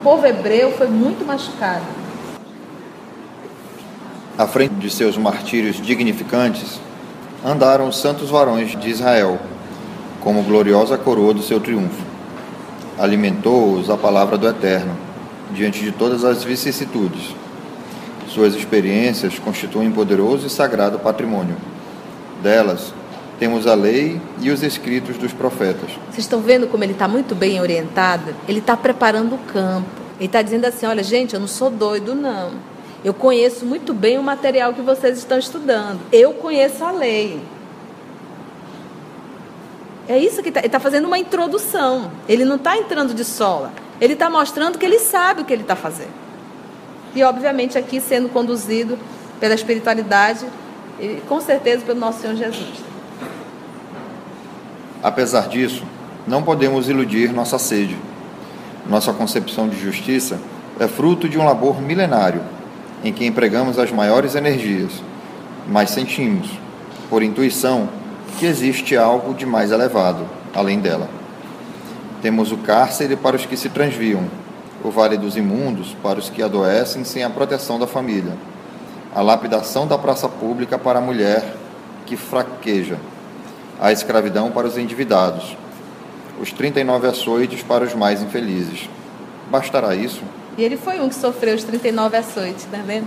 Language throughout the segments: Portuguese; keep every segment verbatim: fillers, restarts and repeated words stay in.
O povo hebreu foi muito machucado. À frente de seus martírios dignificantes, andaram os santos varões de Israel, como gloriosa coroa do seu triunfo. Alimentou-os a palavra do Eterno, diante de todas as vicissitudes. Suas experiências constituem poderoso e sagrado patrimônio. Delas, temos a lei e os escritos dos profetas. Vocês estão vendo como ele está muito bem orientado? Ele está preparando o campo. Ele está dizendo assim, olha, gente, eu não sou doido, não. Eu conheço muito bem o material que vocês estão estudando. Eu conheço a lei. É isso que ele está fazendo uma introdução. Ele não está entrando de sola. Ele está mostrando que ele sabe o que ele está fazendo. E, obviamente, aqui sendo conduzido pela espiritualidade e, com certeza, pelo nosso Senhor Jesus. Apesar disso, não podemos iludir nossa sede. Nossa concepção de justiça é fruto de um labor milenário, em que empregamos as maiores energias, mas sentimos, por intuição, que existe algo de mais elevado, além dela. Temos o cárcere para os que se transviam, o vale dos imundos para os que adoecem sem a proteção da família, a lapidação da praça pública para a mulher que fraqueja, a escravidão para os endividados, os trinta e nove açoites para os mais infelizes. Bastará isso? E ele foi um que sofreu os trinta e nove açoites, tá vendo?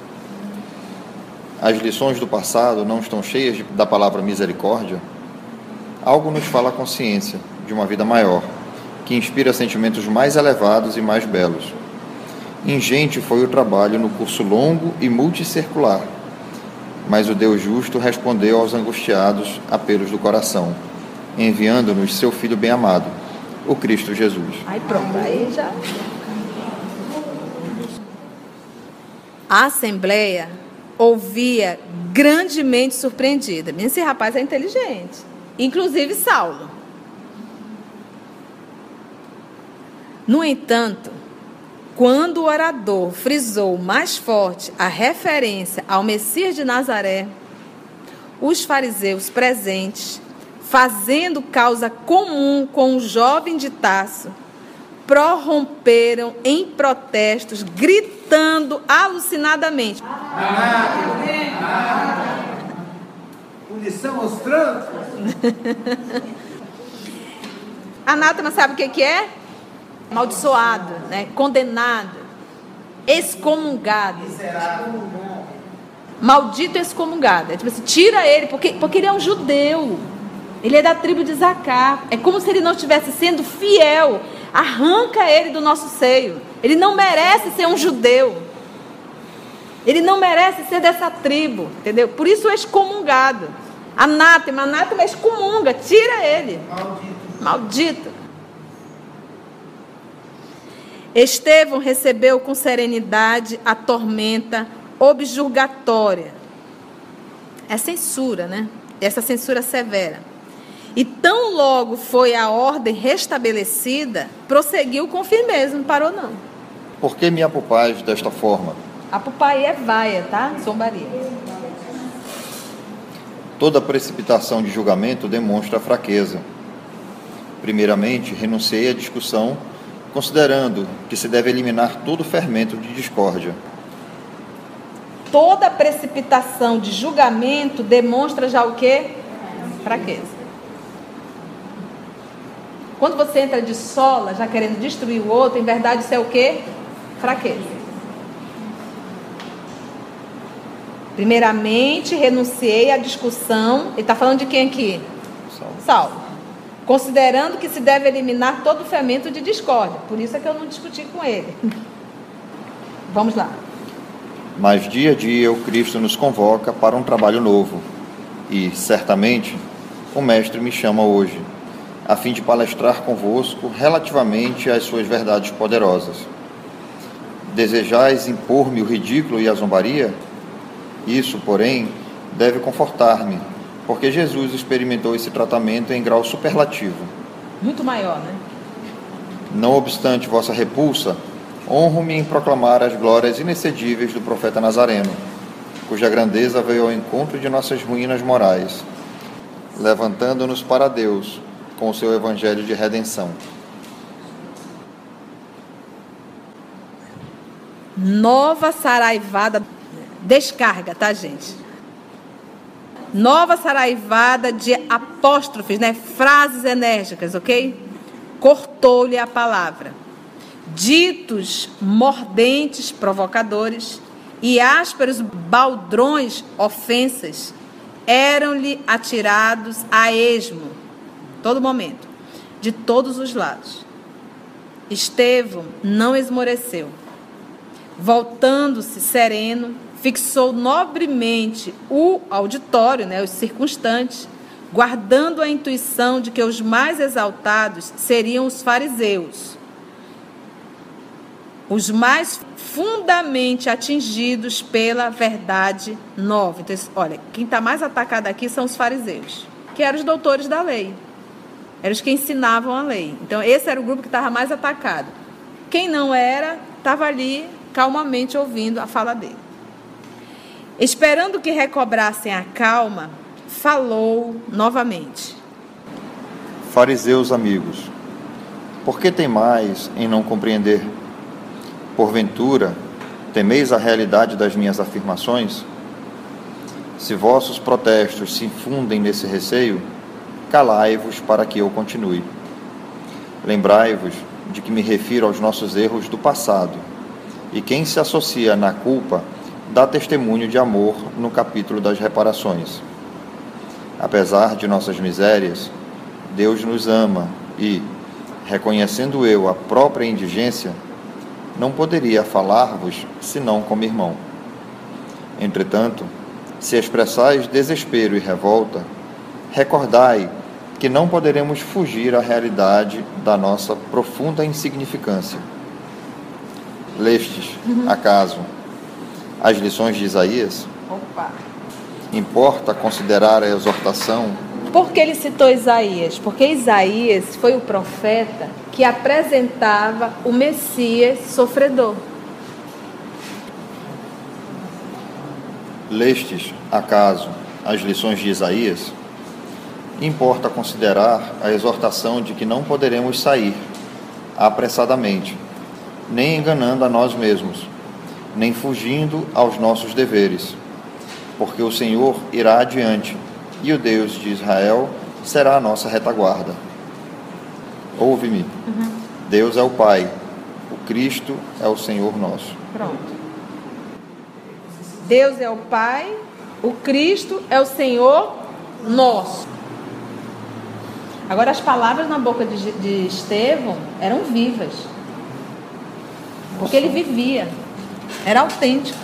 As lições do passado não estão cheias de, da palavra misericórdia? Algo nos fala a consciência de uma vida maior, que inspira sentimentos mais elevados e mais belos. Ingente foi o trabalho no curso longo e multicircular, mas o Deus justo respondeu aos angustiados apelos do coração, enviando-nos seu Filho bem-amado, o Cristo Jesus. Aí pronto, aí já... A Assembleia ouvia grandemente surpreendida. Esse rapaz é inteligente. Inclusive Saulo. No entanto, quando o orador frisou mais forte a referência ao Messias de Nazaré, os fariseus presentes, fazendo causa comum com o jovem de Tarso, prorromperam em protestos, gritando alucinadamente. Punição aos francos. Anátema sabe o que que é? Amaldiçoado, né? Condenado, excomungado. Maldito excomungado. É tipo assim, tira ele, porque, porque ele é um judeu. Ele é da tribo de Zacá. É como se ele não estivesse sendo fiel. Arranca ele do nosso seio. Ele não merece ser um judeu. Ele não merece ser dessa tribo, entendeu? Por isso é excomungado. Anátema, anátema excomunga, tira ele. Maldito. Maldito. Estevão recebeu com serenidade a tormenta objurgatória. É censura, né? Essa censura severa. E tão logo foi a ordem restabelecida, prosseguiu com firmeza, não parou não. Por que me apupais desta forma? Apupai é vaia, tá? Zombaria. Toda precipitação de julgamento demonstra fraqueza. Primeiramente, renunciei à discussão, considerando que se deve eliminar todo fermento de discórdia. Toda precipitação de julgamento demonstra já o quê? Fraqueza. Quando você entra de sola, já querendo destruir o outro, em verdade isso é o quê? Fraqueza. Primeiramente, renunciei à discussão. Ele está falando de quem aqui? Saulo. Saulo. Considerando que se deve eliminar todo o fermento de discórdia. Por isso é que eu não discuti com ele. Vamos lá. Mas dia a dia o Cristo nos convoca para um trabalho novo. E, certamente, o Mestre me chama hoje, a fim de palestrar convosco relativamente às suas verdades poderosas. Desejais impor-me o ridículo e a zombaria? Isso, porém, deve confortar-me, porque Jesus experimentou esse tratamento em grau superlativo. Muito maior, né? Não obstante vossa repulsa, honro-me em proclamar as glórias inexcedíveis do profeta Nazareno, cuja grandeza veio ao encontro de nossas ruínas morais, levantando-nos para Deus com o seu evangelho de redenção. nova saraivada, descarga, tá, gente? Nova saraivada de apóstrofes, né? Frases enérgicas, ok? Cortou-lhe a palavra. Ditos mordentes, provocadores, e ásperos baldrões, ofensas, eram-lhe atirados a esmo, todo momento, de todos os lados. Estevão não esmoreceu. Voltando-se sereno, fixou nobremente o auditório, né, os circunstantes, guardando a intuição de que os mais exaltados seriam os fariseus, os mais fundamente atingidos pela verdade nova. Então, olha, quem está mais atacado aqui são os fariseus, que eram os doutores da lei, eram os que ensinavam a lei. Então, esse era o grupo que estava mais atacado. Quem não era, estava ali calmamente ouvindo a fala dele. Esperando que recobrassem a calma, falou novamente. Fariseus amigos, por que temais em não compreender? Porventura, temeis a realidade das minhas afirmações? Se vossos protestos se infundem nesse receio, calai-vos para que eu continue. Lembrai-vos de que me refiro aos nossos erros do passado, e quem se associa na culpa dá testemunho de amor no capítulo das reparações. Apesar de nossas misérias, Deus nos ama e, reconhecendo eu a própria indigência, não poderia falar-vos senão como irmão. Entretanto, se expressais desespero e revolta, recordai que não poderemos fugir à realidade da nossa profunda insignificância. Lestes, uhum. acaso, as lições de Isaías? Opa. Importa considerar a exortação. Por que ele citou Isaías? Porque Isaías foi o profeta que apresentava o Messias sofredor. Lestes, acaso, as lições de Isaías? Importa considerar a exortação de que não poderemos sair apressadamente, nem enganando a nós mesmos, nem fugindo aos nossos deveres, porque o Senhor irá adiante, e o Deus de Israel será a nossa retaguarda. Ouve-me. Uhum. Deus é o Pai, o Cristo é o Senhor nosso. Pronto. Deus é o Pai, o Cristo é o Senhor nosso. Agora, as palavras na boca de, de Estevão eram vivas, porque ele vivia, era autêntico.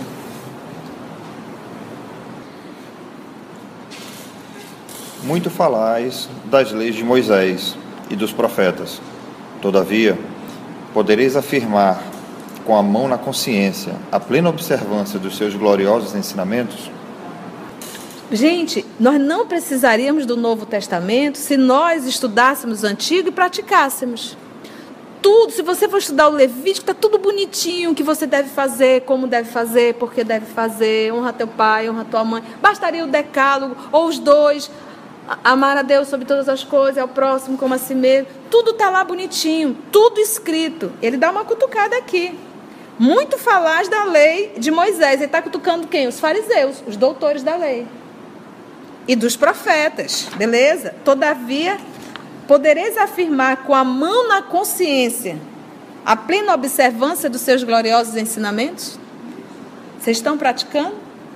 Muito falais das leis de Moisés e dos profetas. Todavia, podereis afirmar, com a mão na consciência, a plena observância dos seus gloriosos ensinamentos? Gente, nós não precisaríamos do Novo Testamento se nós estudássemos o Antigo e praticássemos. Tudo, se você for estudar o Levítico, está tudo bonitinho, o que você deve fazer, como deve fazer, por que deve fazer, honra teu pai, honra tua mãe. Bastaria o decálogo, ou os dois, amar a Deus sobre todas as coisas, ao próximo como a si mesmo. Tudo está lá bonitinho, tudo escrito. Ele dá uma cutucada aqui. Muito falaz da lei de Moisés. Ele está cutucando quem? Os fariseus, os doutores da lei. E dos profetas, beleza? Todavia, podereis afirmar com a mão na consciência a plena observância dos seus gloriosos ensinamentos? Vocês estão praticando?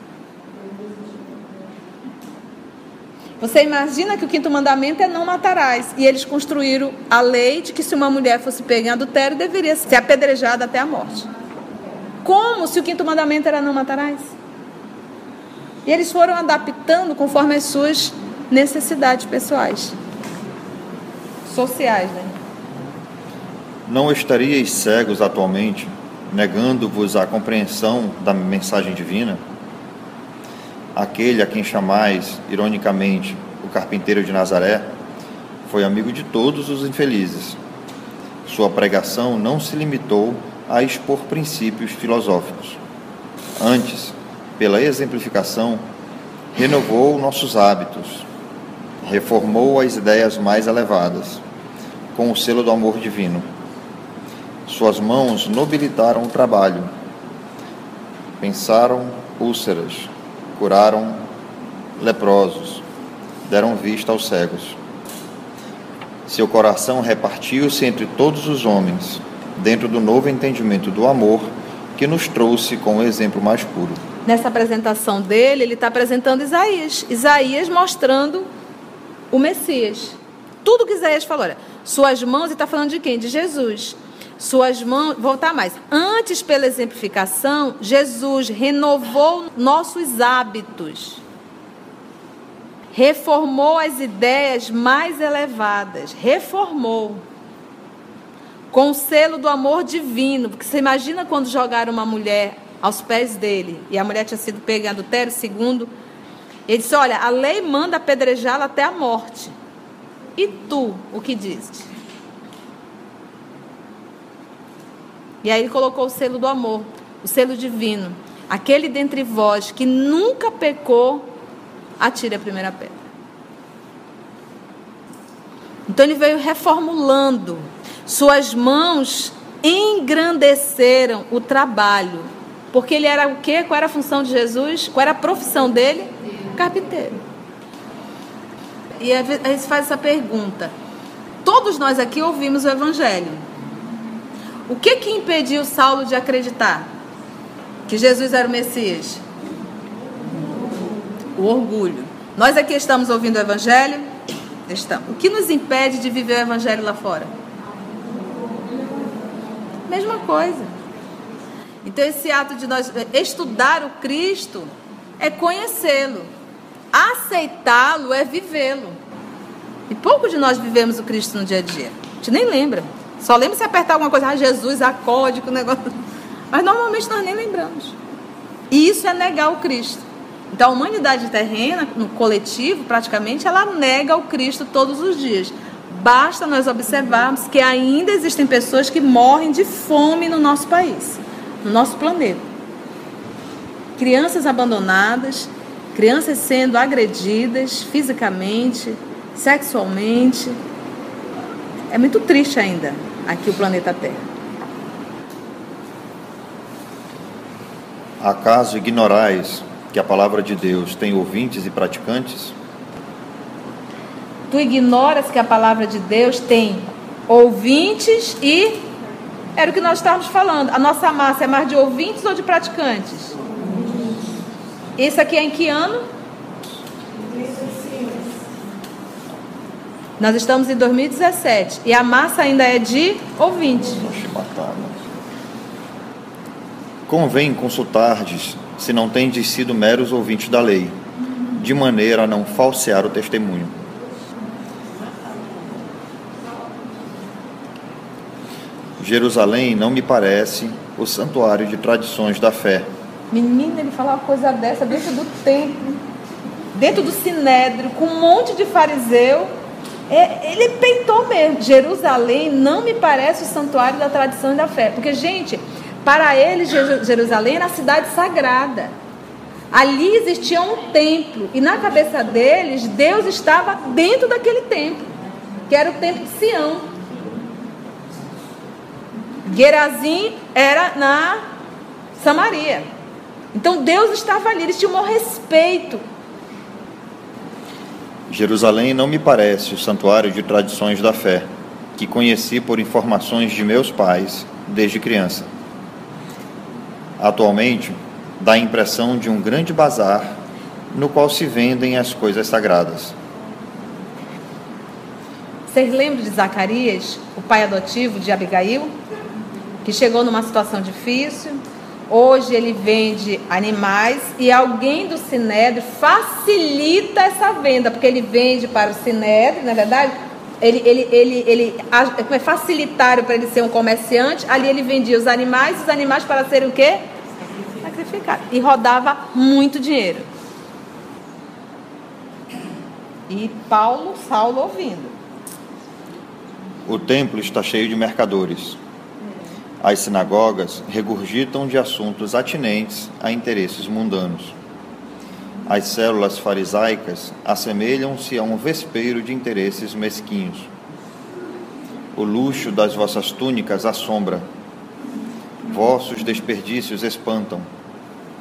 Você imagina que o quinto mandamento é não matarás. E eles construíram a lei de que se uma mulher fosse pega em adultério, deveria ser apedrejada até a morte. Como se o quinto mandamento era não matarás? E eles foram adaptando conforme as suas necessidades pessoais. Sociais, né? Não estaríeis cegos atualmente, negando-vos a compreensão da mensagem divina? Aquele a quem chamais, ironicamente, o carpinteiro de Nazaré, foi amigo de todos os infelizes. Sua pregação não se limitou a expor princípios filosóficos. Antes, pela exemplificação, renovou nossos hábitos, reformou as ideias mais elevadas, com o selo do amor divino. Suas mãos nobilitaram o trabalho, pensaram úlceras, curaram leprosos, deram vista aos cegos. Seu coração repartiu-se entre todos os homens, dentro do novo entendimento do amor que nos trouxe com o exemplo mais puro. Nessa apresentação dele, ele está apresentando Isaías. Isaías mostrando o Messias. Tudo que Isaías falou, olha, suas mãos, ele está falando de quem? De Jesus. Suas mãos, voltar mais. Antes, pela exemplificação, Jesus renovou nossos hábitos. Reformou as ideias mais elevadas. Reformou. Com o selo do amor divino. Porque você imagina quando jogaram uma mulher aos pés dele, e a mulher tinha sido pega em adultério, segundo, ele disse, olha, a lei manda apedrejá-la até a morte. E tu, o que dizes? E aí ele colocou o selo do amor, o selo divino. Aquele dentre vós que nunca pecou, atire a primeira pedra. Então ele veio reformulando. Suas mãos engrandeceram o trabalho. Porque ele era o quê? Qual era a função de Jesus? Qual era a profissão dele? Carpinteiro. E a gente faz essa pergunta. Todos nós aqui ouvimos o Evangelho. O que que impediu Saulo de acreditar que Jesus era o Messias? O orgulho. Nós aqui estamos ouvindo o Evangelho? Estamos. O que nos impede de viver o Evangelho lá fora? Mesma coisa. Então esse ato de nós estudar o Cristo é conhecê-lo. Aceitá-lo é vivê-lo. E pouco de nós vivemos o Cristo no dia a dia. A gente nem lembra. Só lembra se apertar alguma coisa, ah, Jesus, acódico, negócio. Mas normalmente nós nem lembramos. E isso é negar o Cristo. Então a humanidade terrena, no coletivo, praticamente, ela nega o Cristo todos os dias. Basta nós observarmos que ainda existem pessoas que morrem de fome no nosso país, no nosso planeta. Crianças abandonadas, crianças sendo agredidas fisicamente, sexualmente. É muito triste ainda aqui o planeta Terra. Acaso ignorais que a palavra de Deus tem ouvintes e praticantes? Tu ignoras que a palavra de Deus tem ouvintes e... Era o que nós estávamos falando. A nossa massa é mais de ouvintes ou de praticantes? Isso aqui é em que ano? Nós estamos em dois mil e dezessete. E a massa ainda é de ouvintes. Convém consultardes se não tendes sido meros ouvintes da lei, de maneira a não falsear o testemunho. Jerusalém não me parece o santuário de tradições da fé. Menina, ele falou uma coisa dessa dentro do templo, dentro do sinédrio, com um monte de fariseu. É, ele peitou mesmo. Jerusalém não me parece o santuário da tradição e da fé. Porque, gente, para eles, Jerusalém era a cidade sagrada. Ali existia um templo. E na cabeça deles, Deus estava dentro daquele templo, que era o templo de Sião. Gerazim era na Samaria. Então Deus estava ali, eles tinham um respeito. Jerusalém não me parece o santuário de tradições da fé, que conheci por informações de meus pais desde criança. Atualmente, dá a impressão de um grande bazar no qual se vendem as coisas sagradas. Vocês lembram de Zacarias, o pai adotivo de Abigail, que chegou numa situação difícil? Hoje ele vende animais e alguém do Sinédrio facilita essa venda, porque ele vende para o Sinédrio, não é verdade? Ele, ele, ele, ele é facilitário para ele ser um comerciante. Ali ele vendia os animais, os animais para serem o quê? Sacrificados. E rodava muito dinheiro. E Paulo, Saulo ouvindo. O templo está cheio de mercadores. As sinagogas regurgitam de assuntos atinentes a interesses mundanos. As células farisaicas assemelham-se a um vespeiro de interesses mesquinhos. O luxo das vossas túnicas assombra. Vossos desperdícios espantam.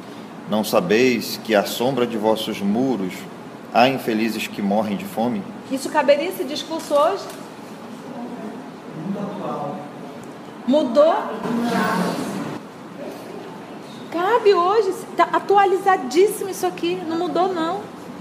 Não sabeis que à sombra de vossos muros há infelizes que morrem de fome? Isso caberia esse discurso hoje? Mudou? Cabe hoje, está atualizadíssimo isso aqui, não mudou não.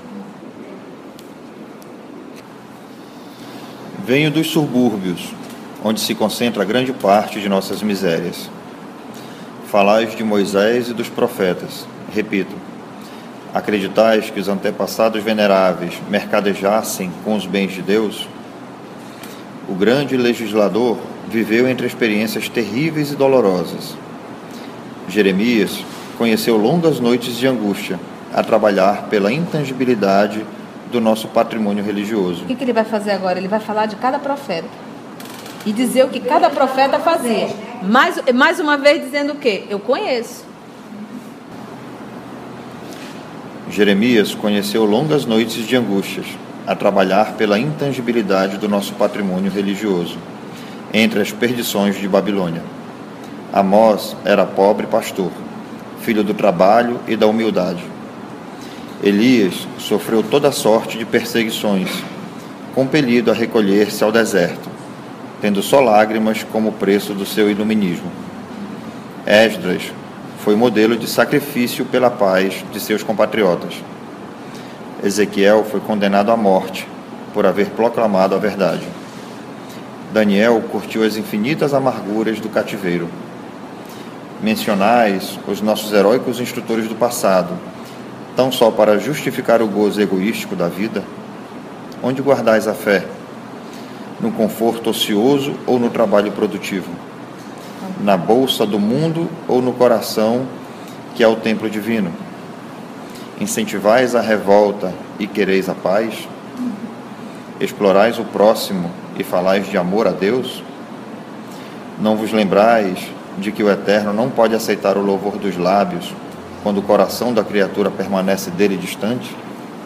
Venho dos subúrbios, onde se concentra grande parte de nossas misérias. Falais de Moisés e dos profetas. Repito, acreditais que os antepassados veneráveis mercadejassem com os bens de Deus? O grande legislador viveu entre experiências terríveis e dolorosas. Jeremias conheceu longas noites de angústia a trabalhar pela intangibilidade do nosso patrimônio religioso. O que, que ele vai fazer agora? Ele vai falar de cada profeta e dizer o que cada profeta fazia. Mais, mais uma vez dizendo o quê? Eu conheço. Jeremias conheceu longas noites de angústias a trabalhar pela intangibilidade do nosso patrimônio religioso, entre as perdições de Babilônia. Amós era pobre pastor, filho do trabalho e da humildade. Elias sofreu toda sorte de perseguições, compelido a recolher-se ao deserto, tendo só lágrimas como preço do seu iluminismo. Esdras foi modelo de sacrifício pela paz de seus compatriotas. Ezequiel foi condenado à morte por haver proclamado a verdade. Daniel curtiu as infinitas amarguras do cativeiro. Mencionais os nossos heróicos instrutores do passado, tão só para justificar o gozo egoístico da vida? Onde guardais a fé? No conforto ocioso ou no trabalho produtivo? Na bolsa do mundo ou no coração, que é o templo divino? Incentivais a revolta e quereis a paz? Explorais o próximo e falais de amor a Deus? Não vos lembrais de que o Eterno não pode aceitar o louvor dos lábios quando o coração da criatura permanece dele distante?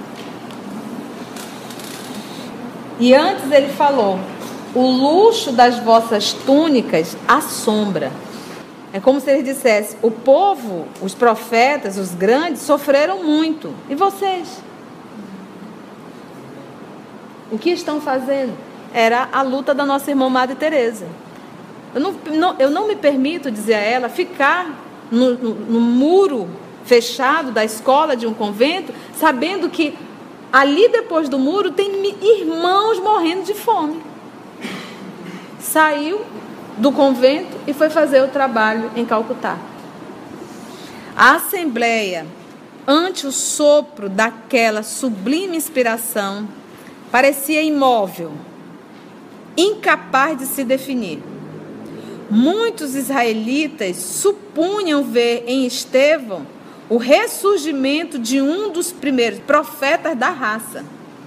E antes ele falou: o luxo das vossas túnicas assombra. É como se ele dissesse: o povo, os profetas, os grandes sofreram muito. E vocês? O que estão fazendo? Era a luta da nossa irmã Madre Teresa. Eu não, não, eu não me permito, dizer a ela, ficar no, no, no muro fechado da escola de um convento, sabendo que ali depois do muro tem irmãos morrendo de fome. Saiu do convento e foi fazer o trabalho em Calcutá. A Assembleia, ante o sopro daquela sublime inspiração, parecia imóvel, incapaz de se definir. Muitos israelitas supunham ver em Estevão o ressurgimento de um dos primeiros profetas da raça.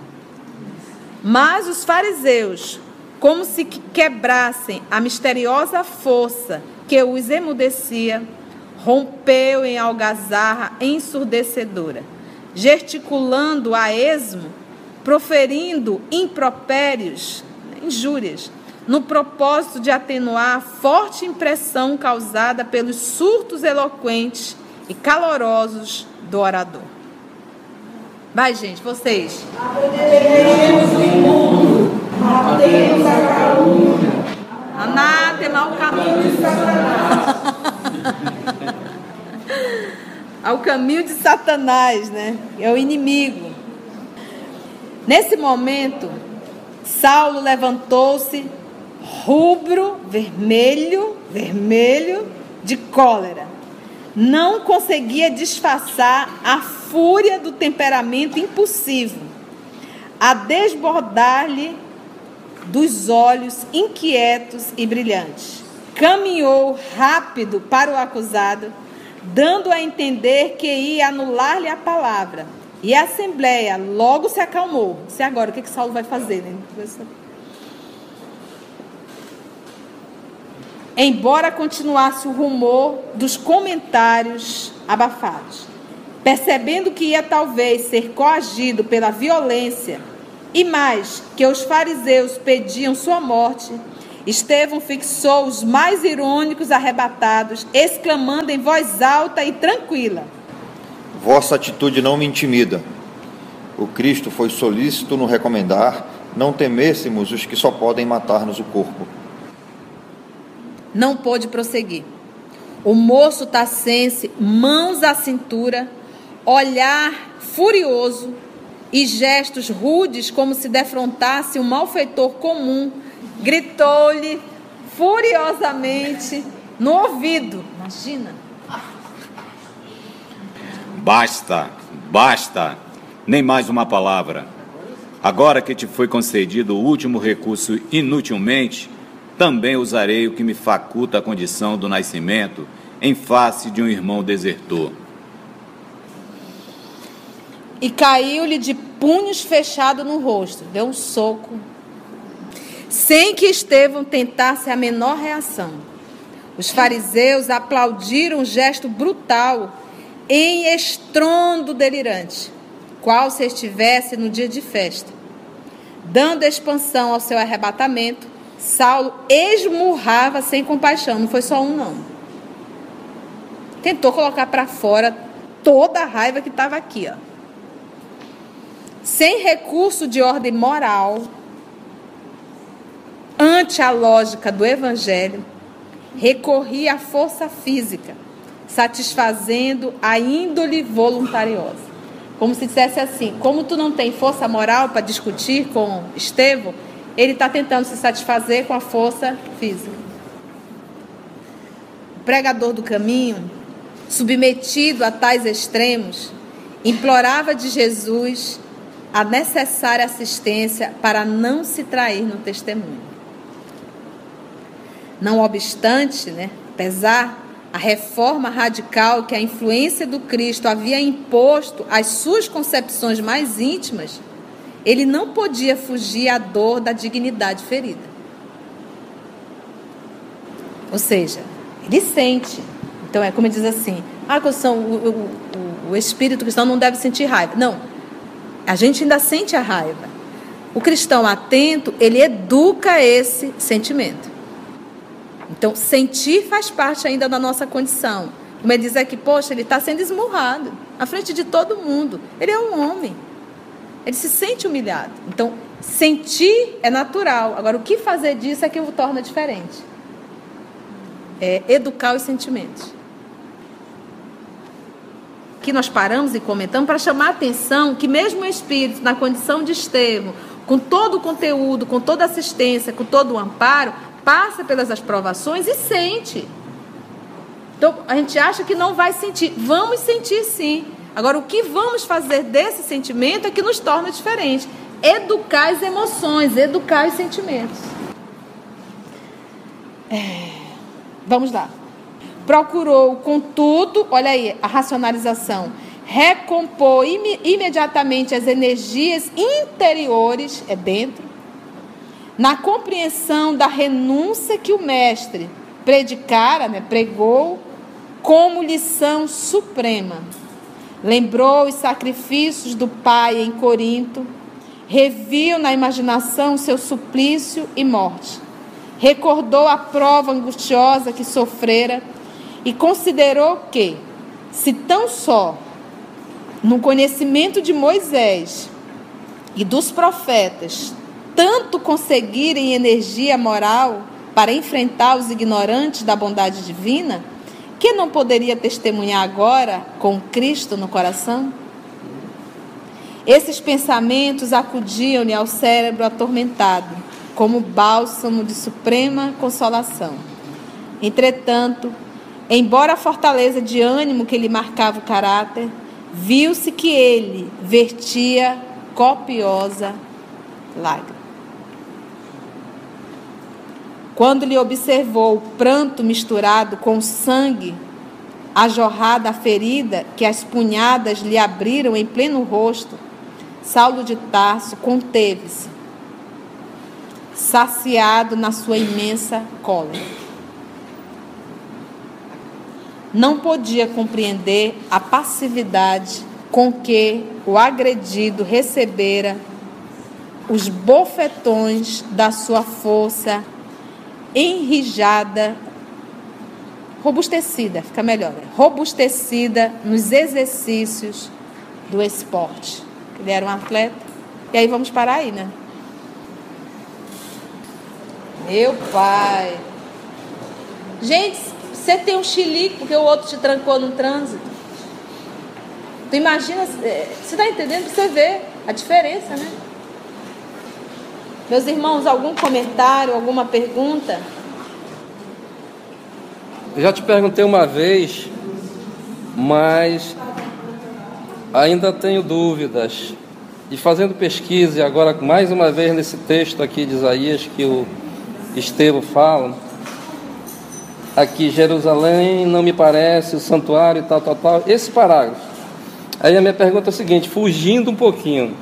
Mas os fariseus, como se quebrassem a misteriosa força que os emudecia, rompeu em algazarra ensurdecedora, gesticulando a esmo, proferindo impropérios, injúrias, no propósito de atenuar a forte impressão causada pelos surtos eloquentes e calorosos do orador. Vai, gente, vocês. Aprenderemos o mundo, matemos a calúnia. Anátema ao caminho de Satanás. Ao caminho de Satanás, né? É o inimigo. Nesse momento, Saulo levantou-se, rubro, vermelho, vermelho, de cólera. Não conseguia disfarçar a fúria do temperamento impulsivo, a desbordar-lhe dos olhos inquietos e brilhantes. Caminhou rápido para o acusado, dando a entender que ia anular-lhe a palavra. E a Assembleia logo se acalmou. E agora, o que, que Saulo vai fazer, né? Embora continuasse o rumor dos comentários abafados. Percebendo que ia talvez ser coagido pela violência, e mais, que os fariseus pediam sua morte, Estevão fixou os mais irônicos arrebatados, exclamando em voz alta e tranquila: vossa atitude não me intimida. O Cristo foi solícito no recomendar, não temêssemos os que só podem matar-nos o corpo. Não pôde prosseguir. O moço tassense, mãos à cintura, olhar furioso e gestos rudes como se defrontasse um malfeitor comum, gritou-lhe furiosamente no ouvido. Imagina. Basta, basta, nem mais uma palavra. Agora que te foi concedido o último recurso inutilmente, também usarei o que me faculta a condição do nascimento em face de um irmão desertor. E caiu-lhe de punhos fechados no rosto, deu um soco, sem que Estevão tentasse a menor reação. Os fariseus aplaudiram um gesto brutal, em estrondo delirante, qual se estivesse no dia de festa. Dando expansão ao seu arrebatamento, Saulo esmurrava sem compaixão. Não foi só um, não. Tentou colocar para fora toda a raiva que estava aqui, ó. Sem recurso de ordem moral, ante a lógica do Evangelho, recorria à força física, satisfazendo a índole voluntariosa. Como se dissesse assim, como tu não tem força moral para discutir com Estevão, ele está tentando se satisfazer com a força física. O pregador do caminho, submetido a tais extremos, implorava de Jesus a necessária assistência para não se trair no testemunho. Não obstante, né, apesar a reforma radical que a influência do Cristo havia imposto às suas concepções mais íntimas, ele não podia fugir à dor da dignidade ferida. Ou seja, ele sente. Então é como ele diz assim, ah, o, o, o espírito cristão não deve sentir raiva. Não, a gente ainda sente a raiva. O cristão atento, ele educa esse sentimento. Então, sentir faz parte ainda da nossa condição. Como ele diz aqui, poxa, ele está sendo esmurrado, à frente de todo mundo. Ele é um homem. Ele se sente humilhado. Então, sentir é natural. Agora, o que fazer disso é que o torna diferente. É educar os sentimentos. Aqui nós paramos e comentamos para chamar a atenção que mesmo o espírito, na condição de Estevão, com todo o conteúdo, com toda a assistência, com todo o amparo, passa pelas provações e sente. Então, a gente acha que não vai sentir. Vamos sentir, sim. Agora, o que vamos fazer desse sentimento é que nos torna diferente. Educar as emoções, educar os sentimentos. É... Vamos lá. Procurou, contudo, olha aí, a racionalização, recompor im- imediatamente as energias interiores, é dentro, na compreensão da renúncia que o mestre predicara, né, pregou como lição suprema. Lembrou os sacrifícios do Pai em Corinto, reviu na imaginação seu suplício e morte, recordou a prova angustiosa que sofrera e considerou que, se tão só no conhecimento de Moisés e dos profetas tanto conseguirem energia moral para enfrentar os ignorantes da bondade divina, que não poderia testemunhar agora com Cristo no coração? Esses pensamentos acudiam-lhe ao cérebro atormentado, como bálsamo de suprema consolação. Entretanto, embora a fortaleza de ânimo que lhe marcava o caráter, viu-se que ele vertia copiosa lágrima. Quando lhe observou o pranto misturado com sangue, a jorrada ferida que as punhadas lhe abriram em pleno rosto, Saulo de Tarso conteve-se, saciado na sua imensa cólera. Não podia compreender a passividade com que o agredido recebera os bofetões da sua força enrijada robustecida, fica melhor, né? Robustecida nos exercícios do esporte. Ele era um atleta. E aí vamos parar aí, né? Meu pai. Gente, você tem um chilique porque o outro te trancou no trânsito. Tu imagina, você está entendendo? Você vê a diferença, né? Meus irmãos, algum comentário, alguma pergunta? Eu já te perguntei uma vez, mas ainda tenho dúvidas. E fazendo pesquisa, e agora mais uma vez nesse texto aqui de Isaías que o Estevão fala, aqui Jerusalém não me parece o santuário e tal, tal, tal, esse parágrafo. Aí a minha pergunta é o seguinte, fugindo um pouquinho,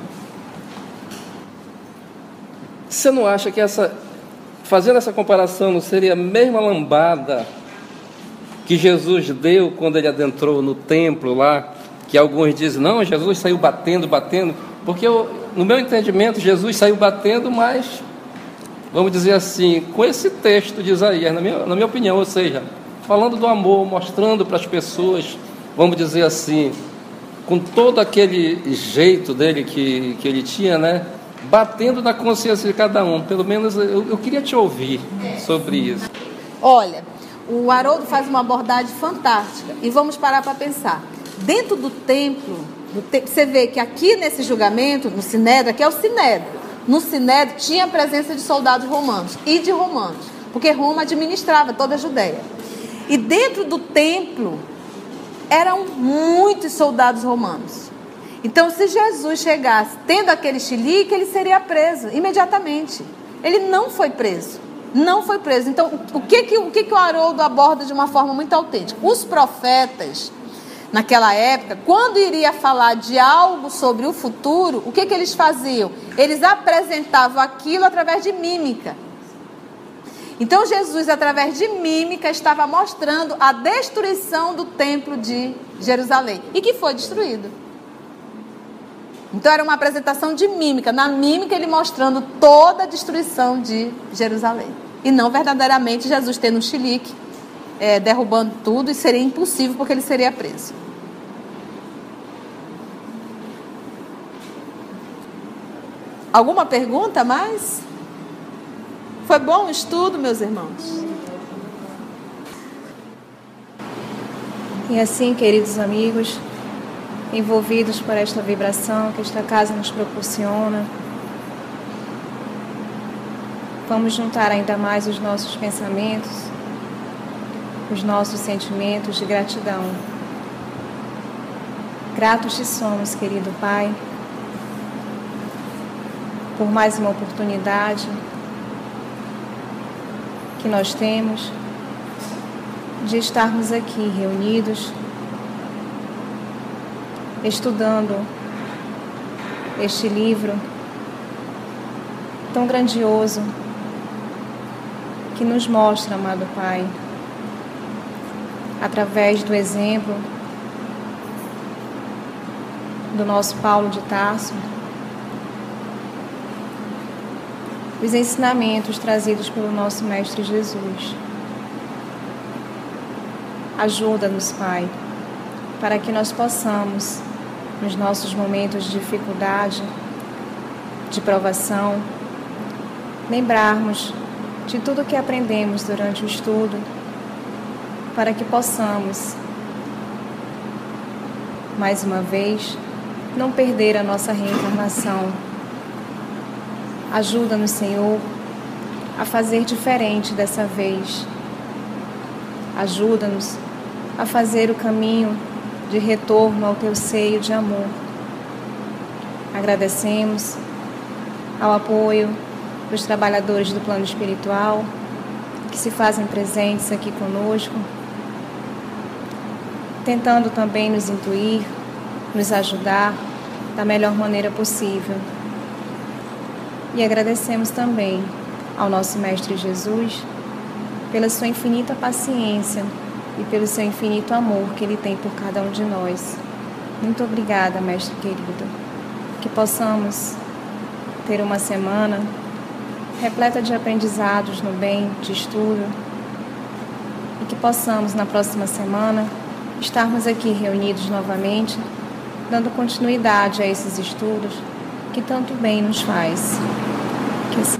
você não acha que essa, fazendo essa comparação, não seria a mesma lambada que Jesus deu quando ele adentrou no templo lá, que alguns dizem, não, Jesus saiu batendo, batendo, porque eu, no meu entendimento Jesus saiu batendo, mas, vamos dizer assim, com esse texto de Isaías, na minha, na minha opinião, ou seja, falando do amor, mostrando para as pessoas, vamos dizer assim, com todo aquele jeito dele que, que ele tinha, né? Batendo na consciência de cada um. Pelo menos eu, eu queria te ouvir sobre isso. Olha, o Haroldo faz uma abordagem fantástica. E vamos parar para pensar. Dentro do templo, do te... você vê que aqui nesse julgamento, no Sinédrio, aqui é o Sinédrio. No Sinédrio tinha a presença de soldados romanos e de romanos, porque Roma administrava toda a Judéia. E dentro do templo eram muitos soldados romanos. Então, se Jesus chegasse tendo aquele chilique, ele seria preso imediatamente. Ele não foi preso. Não foi preso. Então, o que, que, o, que, que o Haroldo aborda de uma forma muito autêntica? Os profetas, naquela época, quando iria falar de algo sobre o futuro, o que, que eles faziam? Eles apresentavam aquilo através de mímica. Então, Jesus, através de mímica, estava mostrando a destruição do templo de Jerusalém. E que foi destruído. Então, era uma apresentação de mímica. Na mímica, ele mostrando toda a destruição de Jerusalém. E não verdadeiramente Jesus tendo um chilique, é, derrubando tudo, e seria impossível porque ele seria preso. Alguma pergunta mais? Foi bom o estudo, meus irmãos? E assim, queridos amigos, envolvidos por esta vibração que esta casa nos proporciona, vamos juntar ainda mais os nossos pensamentos, os nossos sentimentos de gratidão. Gratos te somos, querido Pai, por mais uma oportunidade que nós temos de estarmos aqui reunidos, estudando este livro tão grandioso que nos mostra, amado Pai, através do exemplo do nosso Paulo de Tarso, os ensinamentos trazidos pelo nosso Mestre Jesus. Ajuda-nos, Pai, para que nós possamos, nos nossos momentos de dificuldade, de provação, lembrarmos de tudo que aprendemos durante o estudo, para que possamos, mais uma vez, não perder a nossa reencarnação. Ajuda-nos, Senhor, a fazer diferente dessa vez. Ajuda-nos a fazer o caminho de retorno ao Teu seio de amor. Agradecemos ao apoio dos trabalhadores do plano espiritual que se fazem presentes aqui conosco, tentando também nos intuir, nos ajudar da melhor maneira possível. E agradecemos também ao nosso Mestre Jesus pela sua infinita paciência e pelo seu infinito amor que Ele tem por cada um de nós. Muito obrigada, Mestre querido. Que possamos ter uma semana repleta de aprendizados no bem, de estudo, e que possamos, na próxima semana, estarmos aqui reunidos novamente, dando continuidade a esses estudos que tanto bem nos faz. Que assim